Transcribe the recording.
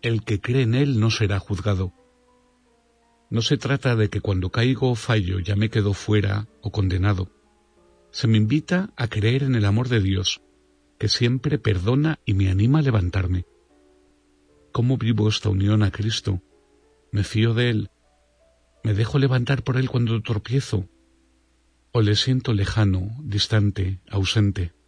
el que cree en Él no será juzgado. No se trata de que cuando caigo o fallo ya me quedo fuera o condenado. Se me invita a creer en el amor de Dios, que siempre perdona y me anima a levantarme. ¿Cómo vivo esta unión a Cristo? ¿Me fío de Él? ¿Me dejo levantar por Él cuando tropiezo? ¿O le siento lejano, distante, ausente?